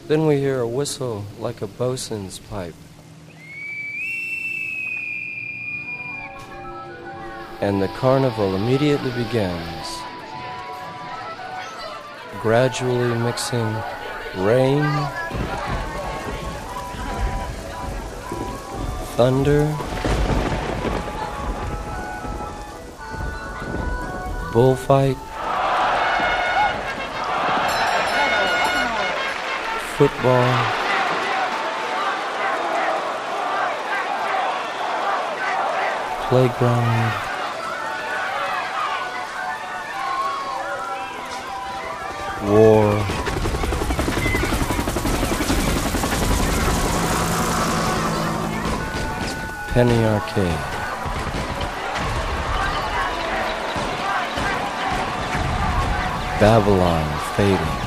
Then we hear a whistle like a bosun's pipe. And the carnival immediately begins, gradually mixing rain, thunder, bullfight, football, playground, war, penny arcade, Babylon fading,